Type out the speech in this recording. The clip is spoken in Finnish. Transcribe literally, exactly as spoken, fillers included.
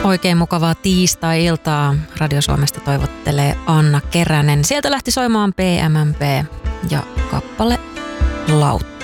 Oikein mukavaa tiistai-iltaa. Radio Suomesta toivottelee Anna Keränen. Sieltä lähti soimaan P M M P ja kappale Lautta.